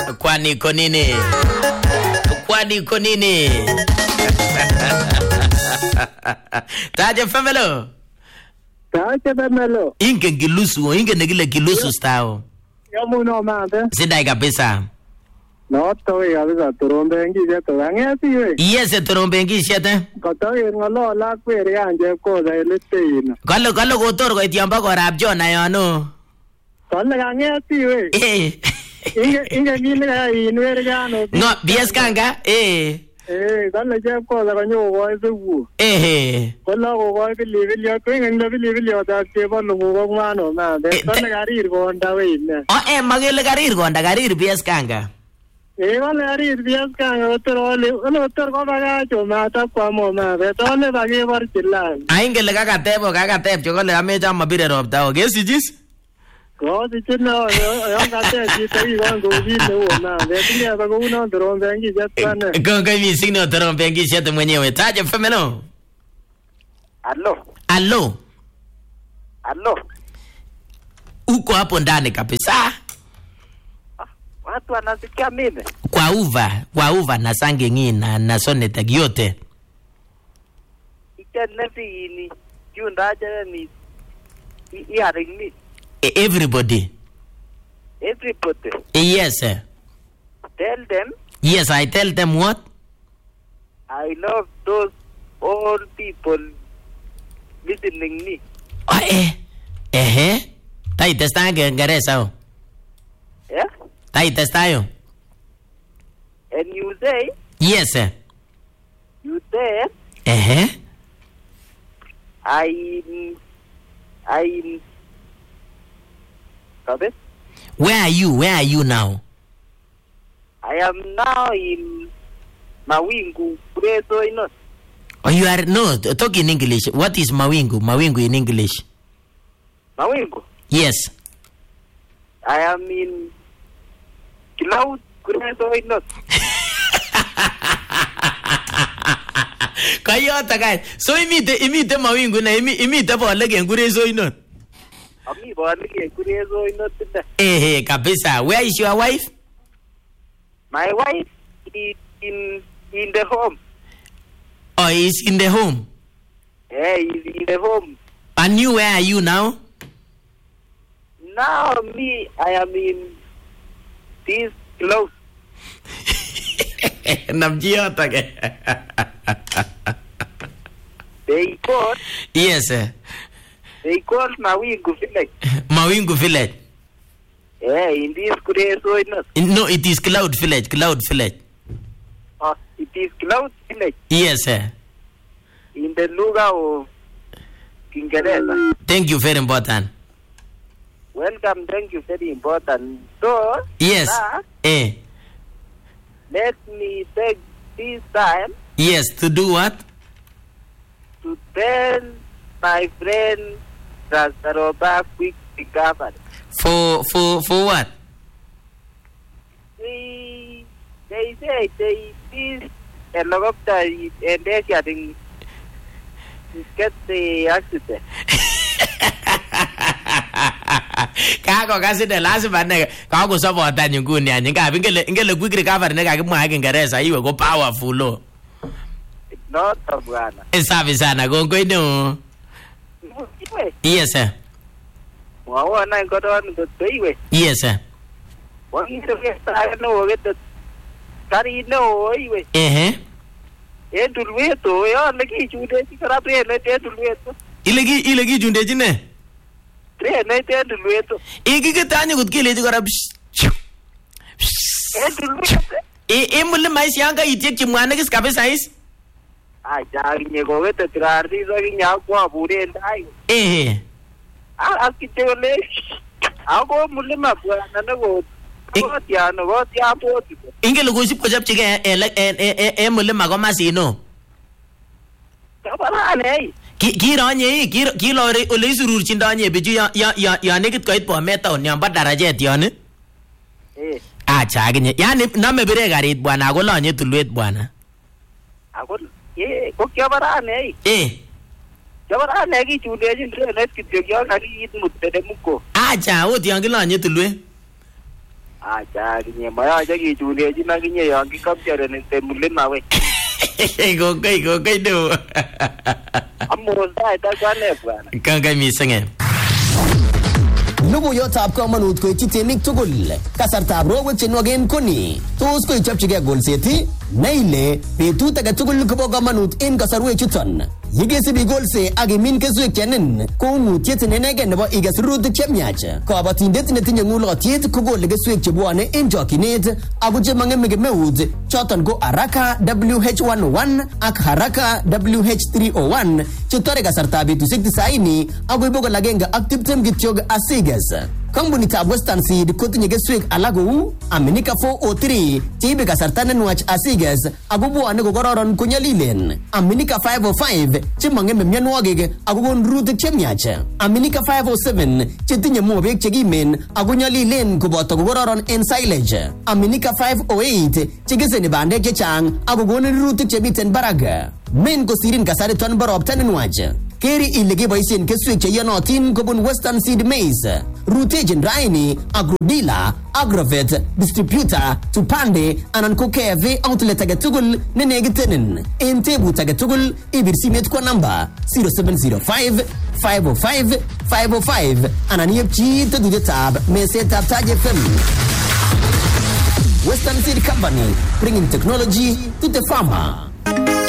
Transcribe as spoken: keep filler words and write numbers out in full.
Kwani iko nini? Kwani iko nini? Taja famelo. Taja famelo. Inge gilusu, inge negile gilusu stao. Yamu no mande. Sidai kabisa. No toy kabisa turombe ngishe to angeti we. Yes, turombe ngishe te. Kotoy ngolo la kwere anje ko da eleteino. Kalo kalo kotor ko itiamba ko rap Jona yono. Kale angeti we. Eh. Inge inge gile ga inwer gano. No, bies kanga. Eh. Eh, kale je ko da kanyo ko isu. Eh. Kola ko ko bili bili ko ngi bili bili da ke ba lu ko ngano na. De kale garir ko nda we ne. Oh eh magele garir ko nda garir bies kanga. Eh, vale, ari bias kanga otro le, ono otro ko baga cho mata kwa mo ma, beto le bagi war chilan. Ainge le kaka tebo kaka teb choko le ameja mabire robta o gesi jis. Ko si chino yo yo kate ji tai wan go ji le na, beto le ba go uno dron bengi jetane. Con que mi signo dron bengi jet mwenyewe. Taja femeno. Allo. Allo. Allo. Uko hapo ndani kabisa. Watu wanasikia mimi. Kwa uva, kwa uva na sange ngina na soneta yote. Ike nefi ni junda aja ni hearing me. Everybody. Everybody. Yes, sir. Tell them. Yes, I tell them what? I love those old people listening me. Oh, eh. Eh. Tai testa Ngereza. Yeah? Tai testayo. And you say? Yes, sir. You say? Eh. I I Sabe? Where are you? Where are you now? I am now in Mawingu, Kureso Inot. Oh, you are no talk in English. What is Mawingu? Mawingu in English. Mawingu? Yes. I am in Cloud Kureso Inot. Kayota guys. So imite imite Mawingu na imi imite pole gen Kureso Inot. Ami pole gen Kureso Inot. Eh eh kabisa. Where is your wife? My wife is in in the home. Oh, he's in the home. Yeah, he's in the home. And you, where are you now? Now me, I am in this clothes. Namjiota ke. They call. Yes, sir. They call Mawingu village. Mawingu village. Yeah, in this Kureso Inot. No, it is Cloud village. Cloud village. Oh, it is Cloud village. Yes, sir. In the Luga of Kingereza. Thank you very important. Welcome, thank you very important. So, yes. Now, eh. Let me take this time. Yes, to do what? To tell my friend Rastaroba quick recovery. For for for what? They they say they this helicopter and they getting get the accident. Kako kasi de lazima ne kako support nyunguni ani ngapi ngele ngele quick recovery ne kakimwa Kiingereza iwe go powerful lo. Not bwana. Esafi sana gongo ino. Yes sir. Waona ngoto ngoto iwe. Yes sir. Wangito kesta no get kari no iwe. Eh. Endulweto yo leki chude sikara pre le endulweto. Ilegi ilegi junde jine. Pre le endulweto. Igi ketanya gut keleji kora. Endulweto. E e mulle mais yanga itie kimwana kis kabisa is. Ah, jagi nyego get trardi so nya kwa bure ndai. Eh. Ah, akitele. Ako mulle mabwana nago. Ko tiano go tiapo. Ingele go sip ko jap chige e e e mulle magoma sino. Kabara nei. Ki kiranye ki ki lore ole sururchin danye biju ya ya ya ya nekit koit Bomet on yamba darajet yon. Eh. Acha aginye. Yani name bire garit bwana ako lonye tulwet bwana. Ako eh ko kabara nei. Eh. Kabara nei ki chudeji ndre net kityo yo kali it mutte muko. Acha ot yon kilonye tulwet. Acha kinye mayache kichulechi na kinye yon kikapchereni temulima we. Kongoi kongoi do. Amosai takwane bwana. Kongoi mising. Logoiyotab komonut koityi temik tugul. Kasartab rowek chenwogen koni. Tos koichopchigei golset? Nai ile betut age tugul kobo komonut en kasarwek chuton. Yekesibi golse ak imin keswek chenin ko ung'utiet nenegen nebo iges rurutik chemiach. Kabatindet netinye ng'ulotyet kokole keswek chebwone en chokyinet ako chemang'eme kemeut choton ko Haraka W H one oh one ak Haraka W H three oh one chetore kasartab betusiek tisaini akoi bokol agenge ak tiptem kityok asiges. Kampunitab Western Seed kotinye keswek alak kou Aminika four oh three cheibe kasarta nenwach asiges ako bwone kokororon konyolilen. Aminika five oh five chemang'eme mionwogik ako kon rurutik chemiach. Aminika five oh seven chetinye mobek chekimen ako nyolilen koboto kokororon en silage. Aminika five oh eight chekeseni bandek chechang ako konin rurutik chemiten barak. Men kosirin kasariton bo ropta nenwach. Keri ile keboisien keswek cheyonotin kobun Western Seed Maize. Rutechin raini Agrodila, Agrovet, Distributor, Tupande anan ko K F A outlet age tugul nenekitenin. En tebut age tugul ibir simet kwa namba zero seven zero five five oh five five oh five anan yepchi tetutetab mesetab Taj F M. Western Seed Company, bringing technology to the farmer.